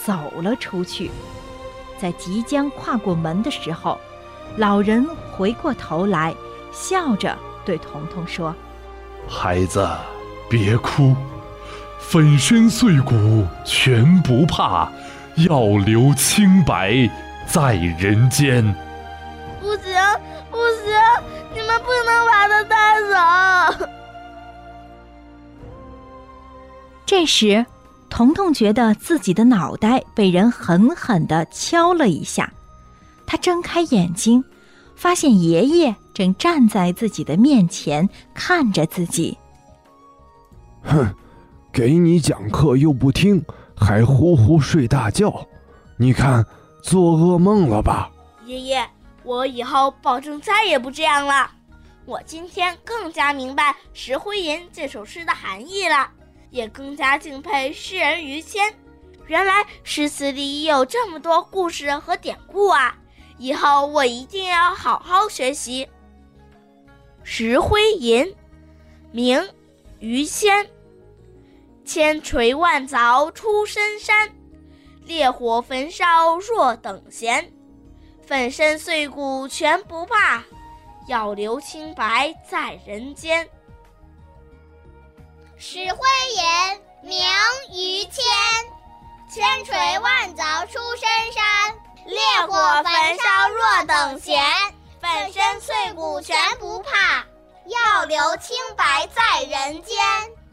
走了出去。在即将跨过门的时候，老人回过头来，笑着对彤彤说： 孩子，别哭，粉身碎骨全不怕，要留清白在人间。 不行，不行，你们不能把他带走。 这时，彤彤觉得自己的脑袋被人狠狠地敲了一下，他睁开眼睛，发现爷爷正站在自己的面前看着自己。 哼，给你讲课又不听，还呼呼睡大觉，你看做噩梦了吧？ 爷爷，我以后保证再也不这样了。我今天更加明白《石灰吟》这首诗的含义了，也更加敬佩诗人于谦。原来诗词里有这么多故事和典故啊！以后我一定要好好学习。《石灰吟》名于谦。千锤万凿出深山，烈火焚烧若等闲。粉身碎骨全不怕，要留清白在人间。 石灰吟名于谦，千锤万凿出深山，烈火焚烧若等闲。粉身碎骨全不怕，要留清白在人间。